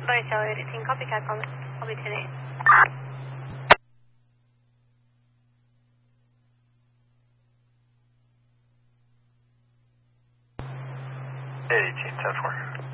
Right, so 18, copycat, copy 10-8. Hey, 18, 10-4.